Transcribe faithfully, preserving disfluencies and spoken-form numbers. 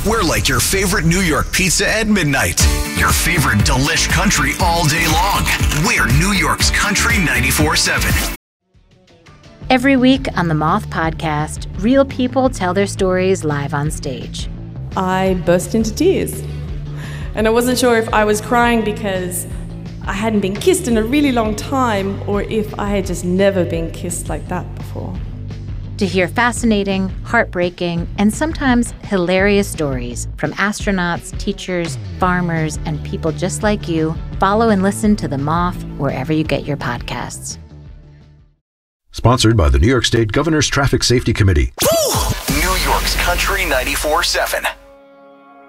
We're like your favorite New York pizza at midnight. Your favorite delish country all day long. We're New York's Country ninety-four seven. Every week on the Moth Podcast, real people tell their stories live on stage. I burst into tears. And I wasn't sure if I was crying because I hadn't been kissed in a really long time or if I had just never been kissed like that before. To hear fascinating, heartbreaking, and sometimes hilarious stories from astronauts, teachers, farmers, and people just like you, follow and listen to The Moth wherever you get your podcasts. Sponsored by the New York State Governor's Traffic Safety Committee. New York's Country ninety-four seven.